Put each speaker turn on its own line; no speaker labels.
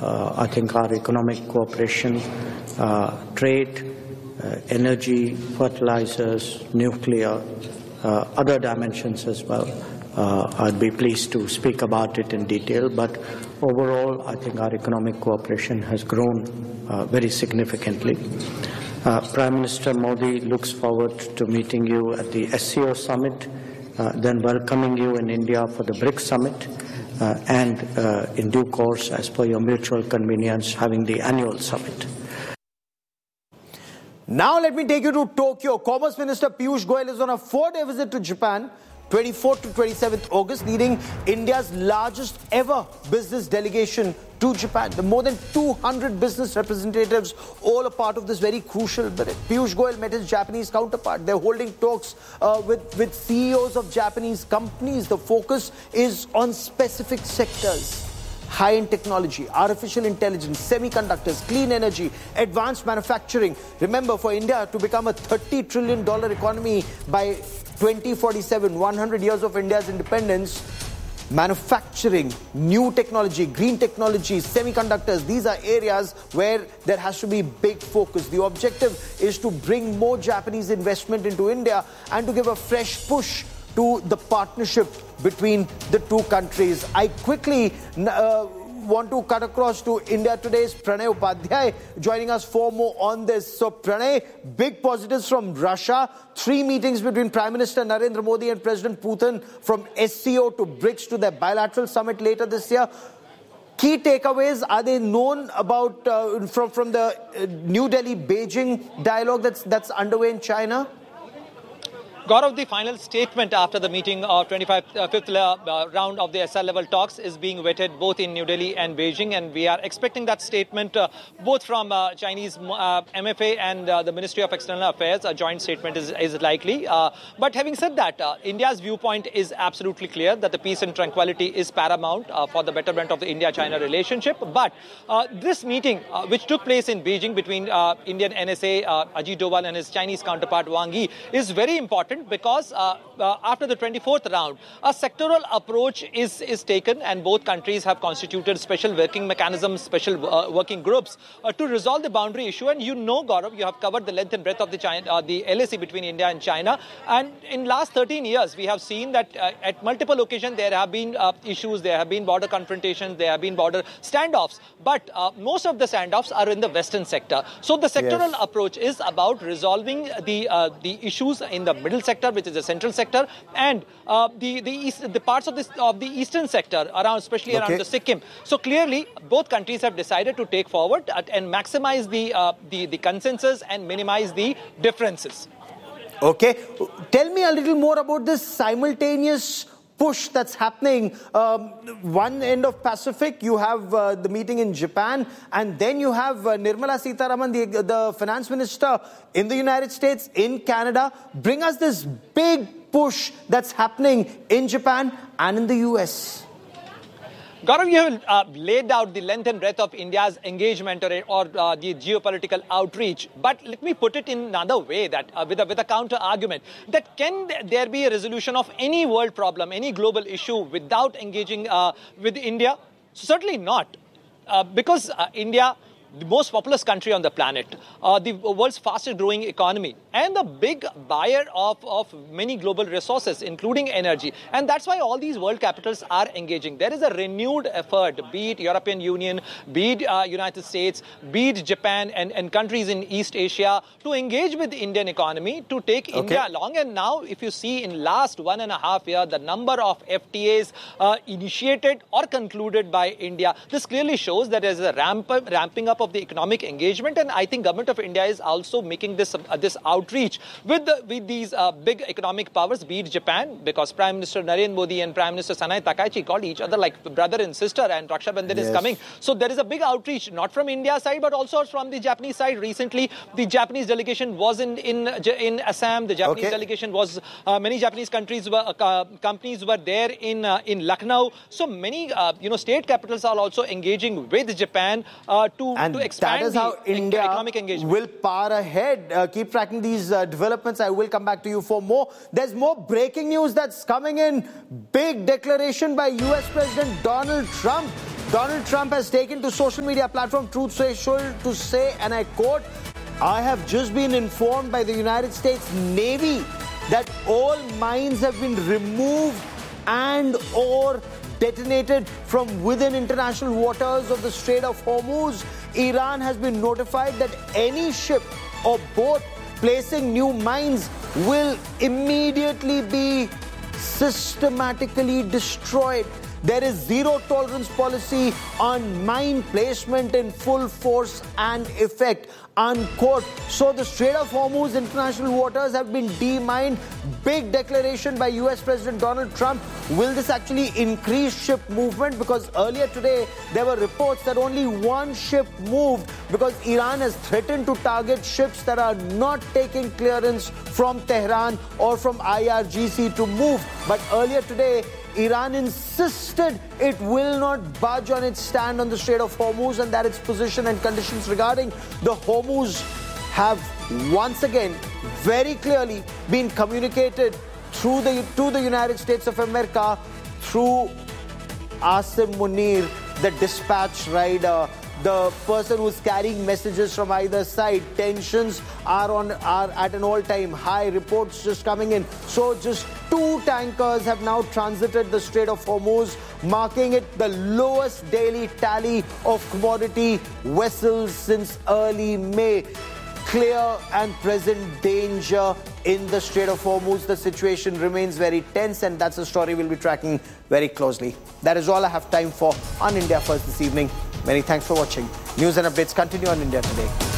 I think our economic cooperation, trade, energy, fertilizers, nuclear, other dimensions as well. I'd be pleased to speak about it in detail, but overall, I think our economic cooperation has grown very significantly. Prime Minister Modi looks forward to meeting you at the SCO summit, then welcoming you in India for the BRICS summit, and in due course, as per your mutual convenience, having the annual summit.
Now let me take you to Tokyo. Commerce Minister Piyush Goyal is on a 4-day visit to Japan, 24th to 27th August, leading India's largest ever business delegation to Japan. The more than 200 business representatives, all a part of this very crucial visit. Piyush Goyal met his Japanese counterpart. They're holding talks with CEOs of Japanese companies. The focus is on specific sectors: high-end technology, artificial intelligence, semiconductors, clean energy, advanced manufacturing. Remember, for India to become a $30 trillion economy by 2047, 100 years of India's independence, manufacturing, new technology, green technology, semiconductors, these are areas where there has to be big focus. The objective is to bring more Japanese investment into India and to give a fresh push to the partnership between the two countries. I quickly want to cut across to India Today's Pranay Upadhyay joining us for more on this. So Pranay, big positives from Russia. 3 meetings between Prime Minister Narendra Modi and President Putin, from SCO to BRICS to their bilateral summit later this year. Key takeaways, are they known about from the New Delhi-Beijing dialogue that's underway in China?
Gaurav, the final statement after the meeting of 25th round of the SR level talks is being vetted both in New Delhi and Beijing, and we are expecting that statement both from Chinese MFA and the Ministry of External Affairs. A joint statement is likely. But having said that, India's viewpoint is absolutely clear that the peace and tranquility is paramount for the betterment of the India-China relationship. But this meeting, which took place in Beijing between Indian NSA, Ajit Doval, and his Chinese counterpart Wang Yi, is very important, because after the 24th round, a sectoral approach is taken, and both countries have constituted special working mechanisms, special working groups to resolve the boundary issue. And you know, Gaurav, you have covered the length and breadth of the LAC between India and China. And in last 13 years, we have seen that at multiple occasions there have been issues, there have been border confrontations, there have been border standoffs. But most of the standoffs are in the western sector. So the sectoral approach is about resolving the issues in the middle sector, which is the central sector, and the parts of the eastern sector, especially around the Sikkim. So clearly, both countries have decided to take forward and maximize the consensus and minimize the differences.
Okay, tell me a little more about this simultaneous push that's happening. One end of Pacific, you have the meeting in Japan, and then you have Nirmala Sitharaman, the finance minister in the United States, in Canada. Bring us this big push that's happening in Japan and in the US.
Gaurav, you have laid out the length and breadth of India's engagement or the geopolitical outreach. But let me put it in another way, that with a counter argument, that can there be a resolution of any world problem, any global issue without engaging with India? Certainly not. Because India, the most populous country on the planet, the world's fastest growing economy, and the big buyer of many global resources, including energy. And that's why all these world capitals are engaging. There is a renewed effort, be it European Union, be it United States, be it Japan and countries in East Asia, to engage with the Indian economy, to take India along. And now, if you see in last 1.5 years, the number of FTAs initiated or concluded by India, this clearly shows that there is a ramping up of the economic engagement. And I think Government of India is also making this outreach with these big economic powers, be it Japan, because Prime Minister Narendra Modi and Prime Minister Sanae Takaichi called each other like brother and sister, and Raksha Bandhan is coming. So there is a big outreach, not from India's side, but also from the Japanese side. Recently, the Japanese delegation was in Assam. The Japanese delegation was, many Japanese companies were there in Lucknow. So many, state capitals are also engaging with Japan to expand
that is how India
economic engagement.
Will power ahead. Keep tracking these developments. I will come back to you for more. There's more breaking news that's coming in. Big declaration by US President Donald Trump. Donald Trump has taken to social media platform Truth Social to say, and I quote, "I have just been informed by the United States Navy that all mines have been removed and or detonated from within international waters of the Strait of Hormuz. Iran has been notified that any ship or boat placing new mines will immediately be systematically destroyed. There is zero tolerance policy on mine placement in full force and effect," unquote. So the Strait of Hormuz international waters have been demined. Big declaration by US President Donald Trump. Will this actually increase ship movement? Because earlier today there were reports that only one ship moved because Iran has threatened to target ships that are not taking clearance from Tehran or from IRGC to move. But earlier today, Iran insisted it will not budge on its stand on the Strait of Hormuz and that its position and conditions regarding the Hormuz have once again very clearly been communicated to the United States of America through Asim Munir, the dispatch rider, the person who's carrying messages from either side. Tensions are at an all-time high. Reports just coming in. So just 2 tankers have now transited the Strait of Hormuz, marking it the lowest daily tally of commodity vessels since early May. Clear and present danger in the Strait of Hormuz. The situation remains very tense, and that's a story we'll be tracking very closely. That is all I have time for on India First this evening. Many thanks for watching. News and updates continue on India Today.